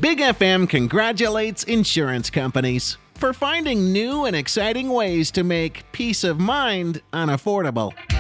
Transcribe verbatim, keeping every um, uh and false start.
Big F M congratulates insurance companies for finding new and exciting ways to make peace of mind unaffordable.